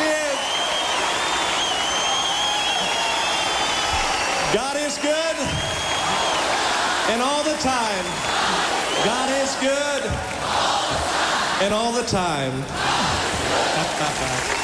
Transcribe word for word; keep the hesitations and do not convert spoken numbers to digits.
she is. God is good. And all the time. God is good. And all the time.